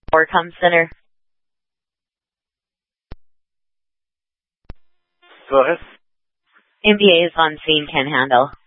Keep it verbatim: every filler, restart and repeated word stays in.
Orcom Center. Go ahead. M B A is on scene, can handle.